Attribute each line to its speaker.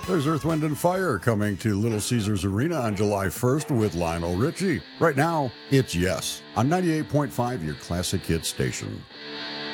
Speaker 1: There's Earth, Wind, and Fire coming to Little Caesars Arena on July 1st with Lionel Richie. Right now, it's Yes on 98.5, your classic hit station.